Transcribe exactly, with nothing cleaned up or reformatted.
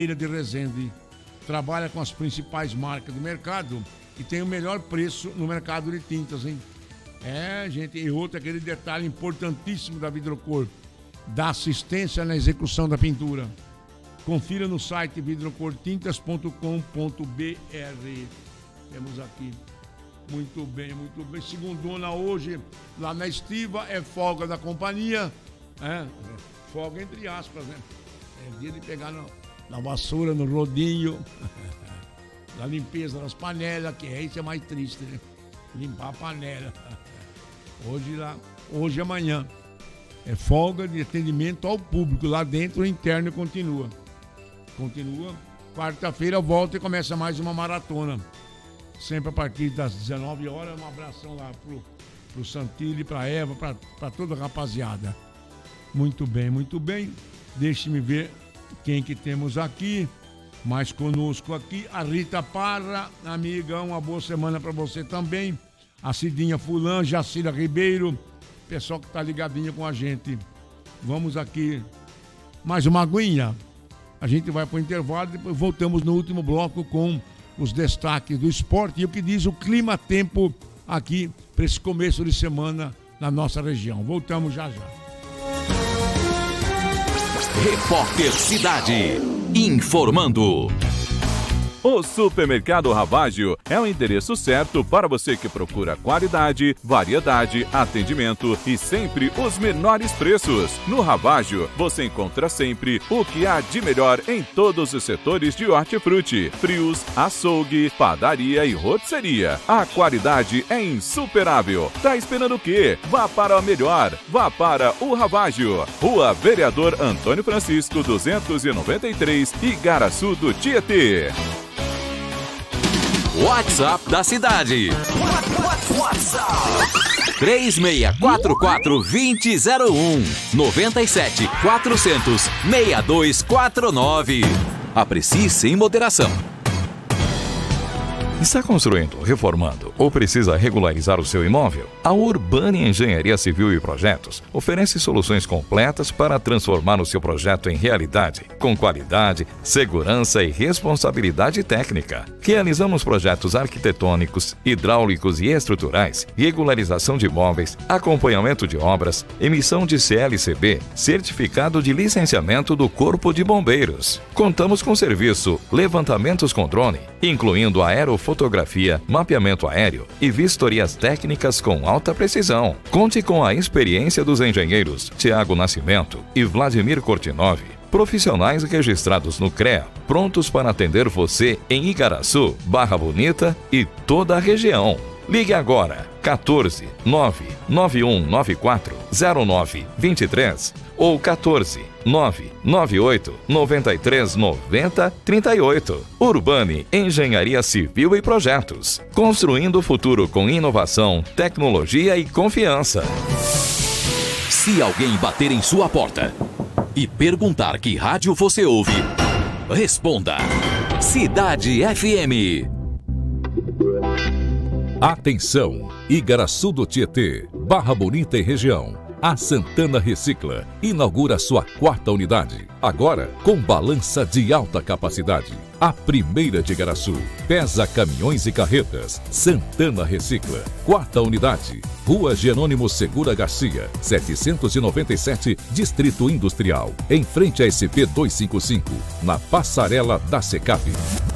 de Resende. Trabalha com as principais marcas do mercado e tem o melhor preço no mercado de tintas, hein? É, gente, e outro aquele detalhe importantíssimo da Vidrocor, da assistência na execução da pintura. Confira no site vidrocortintas ponto com ponto br. Temos aqui. Muito bem, muito bem. Segundona hoje, lá na Estiva, é folga da companhia. É, folga entre aspas, né? É dia de pegar no, na vassoura, no rodinho, da limpeza das panelas, que é isso é mais triste, né? Limpar a panela. Hoje lá, hoje e amanhã. É folga de atendimento ao público. Lá dentro o interno continua. Continua. Quarta-feira volta e começa mais uma maratona. Sempre a partir das dezenove horas. Um abração lá pro, pro Santilli, pra Eva, pra, pra toda a rapaziada. Muito bem, muito bem. Deixe-me ver quem que temos aqui. Mais conosco aqui, a Rita Parra, amiga, uma boa semana pra você também. A Cidinha Fulan, Jacira Ribeiro, pessoal que tá ligadinho com a gente. Vamos aqui, mais uma aguinha. A gente vai pro intervalo, depois voltamos no último bloco com os destaques do esporte e o que diz o clima-tempo aqui para esse começo de semana na nossa região. Voltamos já já. Repórter Cidade, informando. O Supermercado Ravaggio é o endereço certo para você que procura qualidade, variedade, atendimento e sempre os menores preços. No Ravaggio, você encontra sempre o que há de melhor em todos os setores de hortifruti, frios, açougue, padaria e rotisseria. A qualidade é insuperável. Tá esperando o quê? Vá para o melhor. Vá para o Ravaggio. Rua Vereador Antônio Francisco, duzentos e noventa e três, Igaraçu do Tietê. WhatsApp da cidade. WhatsApp. três seis quatro quatro, dois zero um, nove sete quatro zero zero, seis dois quatro nove. Aprecie sem moderação. Está construindo, reformando ou precisa regularizar o seu imóvel? A Urbani Engenharia Civil e Projetos oferece soluções completas para transformar o seu projeto em realidade, com qualidade, segurança e responsabilidade técnica. Realizamos projetos arquitetônicos, hidráulicos e estruturais, regularização de imóveis, acompanhamento de obras, emissão de C L C B, certificado de licenciamento do Corpo de Bombeiros. Contamos com serviço levantamentos com drone, incluindo aerofotografia, fotografia, mapeamento aéreo e vistorias técnicas com alta precisão. Conte com a experiência dos engenheiros Tiago Nascimento e Vladimir Kortinov, profissionais registrados no C R E A, prontos para atender você em Igaraçu, Barra Bonita e toda a região. Ligue agora, quatorze, nove nove um nove quatro, zero nove dois três ou quatorze, nove nove oito, nove três nove zero, três oito. Urbani Engenharia Civil e Projetos. Construindo o futuro com inovação, tecnologia e confiança. Se alguém bater em sua porta e perguntar que rádio você ouve, responda: Cidade F M. Atenção! Igaraçu do Tietê, Barra Bonita e região. A Santana Recicla inaugura sua quarta unidade, agora com balança de alta capacidade. A primeira de Igaraçu, pesa caminhões e carretas. Santana Recicla, quarta unidade, Rua Jerônimo Segura Garcia, setecentos e noventa e sete, Distrito Industrial, em frente à S P duzentos e cinquenta e cinco, na passarela da Secap.